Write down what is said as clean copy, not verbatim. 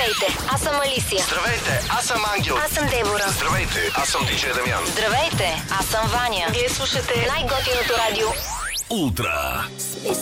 Здравейте, аз съм Алисия. Здравейте, аз съм Ангел. Аз съм Дебора. Здравейте, аз съм Диджей Дамян. Здравейте, аз съм Ваня. Вие слушате най-готиното радио. Ултра.